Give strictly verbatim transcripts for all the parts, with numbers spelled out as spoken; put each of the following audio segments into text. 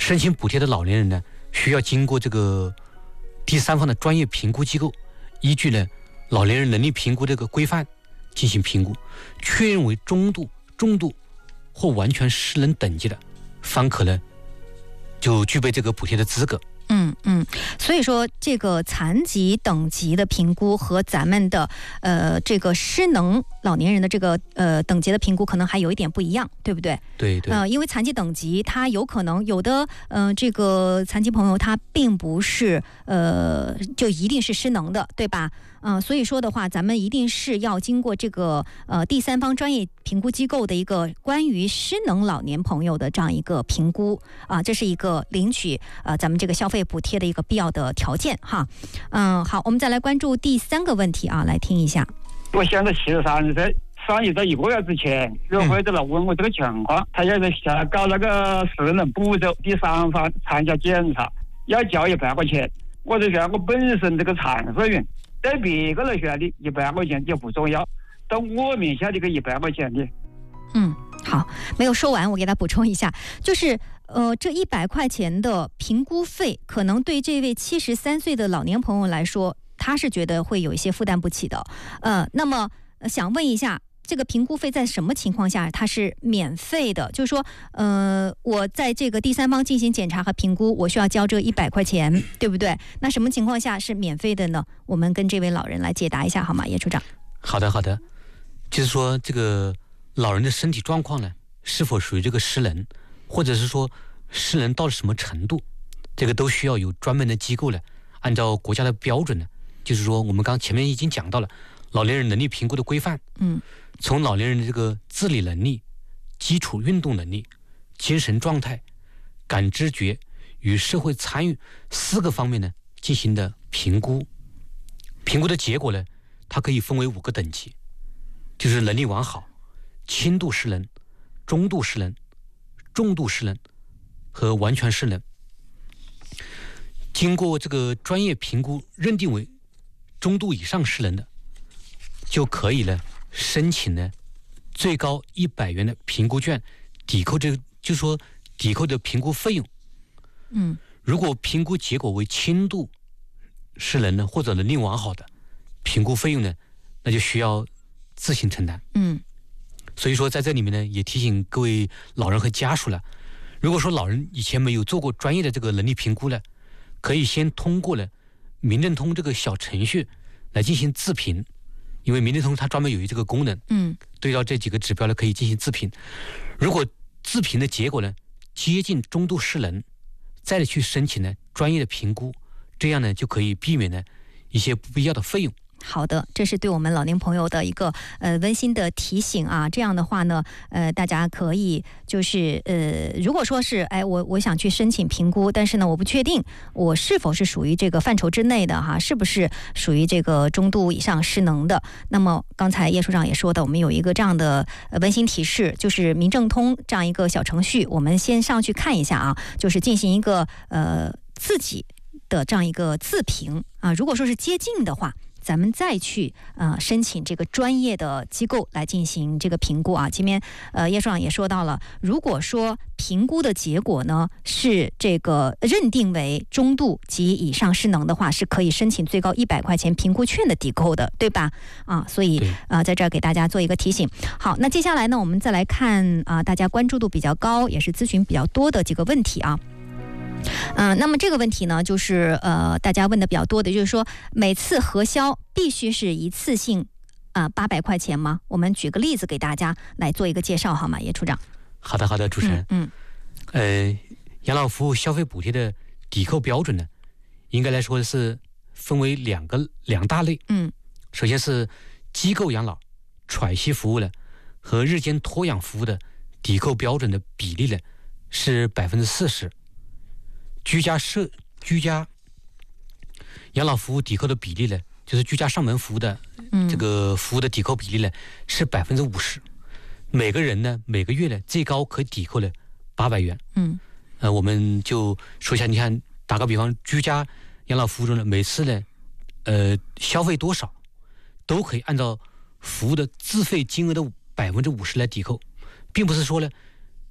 申请补贴的老年人呢，需要经过这个第三方的专业评估机构，依据呢老年人能力评估这个规范进行评估，确认为中度、重度或完全失能等级的，方可呢就具备这个补贴的资格。 嗯嗯，所以说这个残疾等级的评估和咱们的呃这个失能老年人的这个呃等级的评估可能还有一点不一样，对不对？ 对对。 呃，因为残疾等级它有可能有的呃这个残疾朋友他并不是呃就一定是失能的，对吧？嗯、呃，所以说的话，咱们一定是要经过这个呃第三方专业评估机构的一个关于失能老年朋友的这样一个评估啊、呃，这是一个领取呃咱们这个消费补贴的一个必要的条件哈。嗯，好，我们再来关注第三个问题啊，来听一下。 我现在七十三岁，上一到一个月之前，有会的了问我这个情况，他现在想搞那个失能补助，第三方参加检查，要交一百块钱。我就说我本身这个残废人，对别个来说的一百块钱就不重要，到我名下这个一百块钱的。 嗯，好，没有说完，我给他补充一下，就是呃，这一百块钱的评估费，可能对这位七十三岁的老年朋友来说，他是觉得会有一些负担不起的。呃，那么、呃、想问一下，这个评估费在什么情况下它是免费的？就是说，呃，我在这个第三方进行检查和评估，我需要交这一百块钱，对不对？那什么情况下是免费的呢？我们跟这位老人来解答一下好吗，叶处长？ 好的，好的，就是说这个老人的身体状况呢，是否属于这个失能，或者是说失能到了什么程度，这个都需要有专门的机构呢，按照国家的标准呢，就是说我们刚前面已经讲到了老年人能力评估的规范， 嗯， 从老年人的这个自理能力、基础运动能力、精神状态、感知觉与社会参与四个方面呢进行的评估。评估的结果呢，它可以分为五个等级，就是能力完好、轻度失能、中度失能、重度失能和完全失能。经过这个专业评估认定为中度以上失能的，就可以呢申请呢最高一百元的评估券，抵扣这个就是说抵扣的评估费用。 嗯， 如果评估结果为轻度失能呢，或者能力完好的，评估费用呢，那就需要自行承担。 嗯， 所以说在这里面呢，也提醒各位老人和家属了，如果说老人以前没有做过专业的这个能力评估呢，可以先通过了民政通这个小程序来进行自评，因为民政通它专门有这个功能， 嗯， 对照这几个指标呢可以进行自评。如果自评的结果呢接近中度失能，再去申请呢专业的评估，这样呢就可以避免呢一些不必要的费用。 好的，这是对我们老年朋友的一个呃温馨的提醒啊。这样的话呢，呃，大家可以就是呃，如果说是哎，我我想去申请评估，但是呢，我不确定我是否是属于这个范畴之内的哈，是不是属于这个中度以上失能的？那么刚才叶处长也说的，我们有一个这样的呃温馨提示，就是民政通这样一个小程序，我们先上去看一下啊，就是进行一个呃自己的这样一个自评啊。如果说是接近的话，咱们再去呃申请这个专业的机构来进行这个评估啊。前面呃叶处长也说到了，如果说评估的结果呢是这个认定为中度及以上失能的话，是可以申请最高一百块钱评估券的抵扣的，对吧？啊，所以呃在这儿给大家做一个提醒。好，那接下来呢，我们再来看啊、呃、大家关注度比较高，也是咨询比较多的几个问题啊。嗯，那么这个问题呢，就是呃，大家问的比较多的，就是说每次核销必须是一次性啊八百块钱吗？我们举个例子给大家来做一个介绍好吗，叶处长？ 好的，好的，主持人。 嗯， 嗯呃，养老服务消费补贴的抵扣标准呢，应该来说是分为两个两大类。 嗯， 首先是机构养老、喘息服务呢和日间托养服务的抵扣标准的比例呢是百分之四十。居家社居家养老服务抵扣的比例呢，就是居家上门服务的这个服务的抵扣比例呢是百分之五十。每个人呢每个月呢最高可抵扣呢八百元。 嗯， 呃，我们就说一下，你看，打个比方，居家养老服务中呢，每次呢，呃，消费多少，都可以按照服务的自费金额的百分之五十来抵扣，并不是说呢，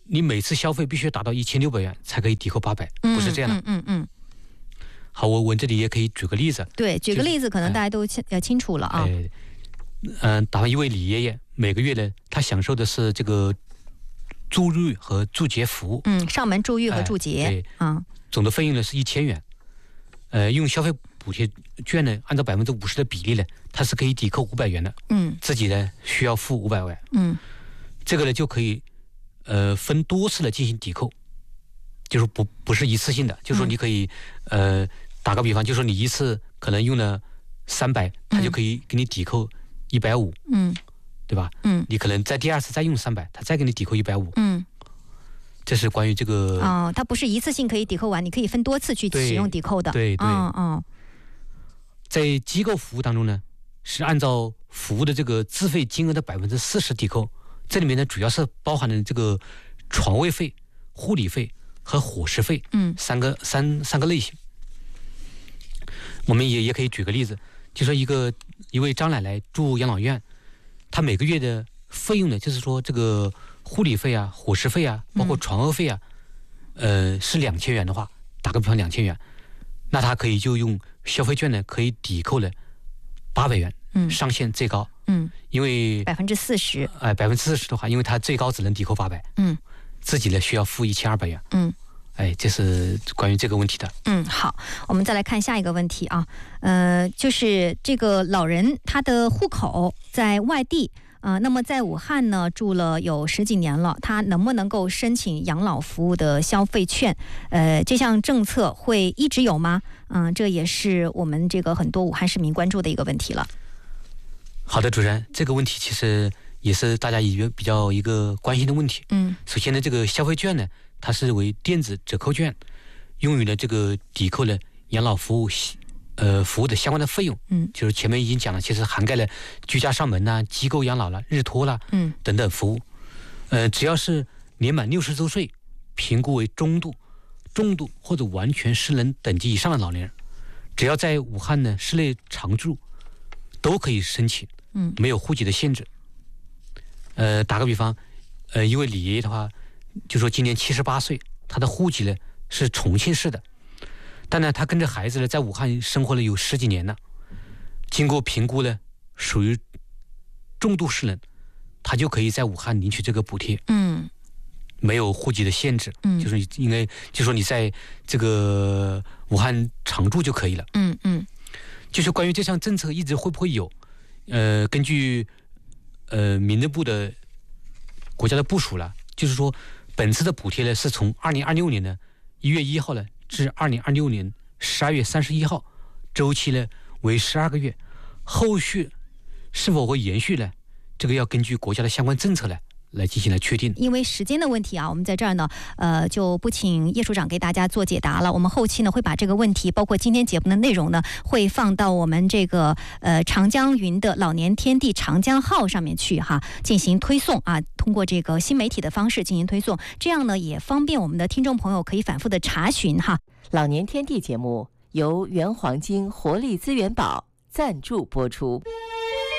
你每次消费必须达到一千六百元才可以抵扣八百，不是这样的。 嗯嗯 嗯, 嗯好，我我这里也可以举个例子。 对，举个例子，可能大家都清、呃、清楚了啊。 嗯、呃呃，打一位李爷爷，每个月呢，他享受的是这个住浴和住节服务。 嗯，上门住浴和住节。 对啊， 总的费用呢是一千元。呃，用消费补贴券呢，按照百分之五十的比例呢，它是可以抵扣五百元的。 嗯， 自己呢需要付五百元。 嗯， 这个呢就可以呃分多次的进行抵扣。就是不不是一次性的，就是说你可以，嗯、呃，打个比方，就是说你一次可能用了三百，他就可以给你抵扣一百五， 嗯， 对吧？ 嗯， 你可能在第二次再用三百，他再给你抵扣一百五， 嗯， 这是关于这个哦，它不是一次性可以抵扣完，你可以分多次去使用抵扣的， 对对， 哦哦， 在机构服务当中呢，是按照服务的这个自费金额的百分之四十抵扣，这里面呢主要是包含了这个床位费、护理费和伙食费， 嗯， 三个三三个类型。我们也也可以举个例子，就说一个一位张奶奶住养老院，她每个月的费用呢，就是说这个护理费啊、伙食费啊，包括床位费啊，嗯、呃，是两千元的话，打个比方两千元，那她可以就用消费券呢，可以抵扣了八百元， 嗯， 上限最高， 嗯， 因为百分之四十， 哎，百分之四十的话，因为它最高只能抵扣八百， 嗯。 自己呢需要付一千二百元。 嗯， 哎，这是关于这个问题的。 嗯，好，我们再来看下一个问题啊，呃，就是这个老人他的户口在外地，呃，那么在武汉呢住了有十几年了，他能不能够申请养老服务的消费券？呃，这项政策会一直有吗？嗯、呃，这也是我们这个很多武汉市民关注的一个问题了。 好的，主任，这个问题其实也是大家也比较一个关心的问题。 嗯， 首先呢，这个消费券呢，它是为电子折扣券，用于呢这个抵扣了养老服务呃服务的相关的费用。 嗯， 就是前面已经讲了，其实涵盖了居家上门呐、机构养老啦、日托啦， 嗯等等服务。呃，只要是年满六十周岁，评估为中度、重度或者完全失能等级以上的老年人，只要在武汉呢市内常住，都可以申请。 嗯， 没有户籍的限制。呃，打个比方，呃，一位李爷爷的话，就说今年七十八岁，他的户籍呢是重庆市的，但呢，他跟着孩子呢在武汉生活了有十几年了，经过评估呢，属于重度失能，他就可以在武汉领取这个补贴。 嗯， 没有户籍的限制， 嗯， 就是应该就说你在这个武汉常住就可以了。 嗯嗯， 就是关于这项政策一直会不会有？呃，根据呃民政部的国家的部署了，就是说本次的补贴呢是从二零二六年的一月一号呢至二零二六年十二月三十一号，周期呢为十二个月，后续是否会延续呢？这个要根据国家的相关政策呢来进行来确定。 因为时间的问题啊，我们在这儿呢，呃，就不请叶署长给大家做解答了。我们后期呢会把这个问题，包括今天节目的内容呢，会放到我们这个呃长江云的老年天地长江号上面去哈，进行推送啊，通过这个新媒体的方式进行推送，这样呢也方便我们的听众朋友可以反复的查询哈。 老年天地节目由原黄金活力资源宝赞助播出。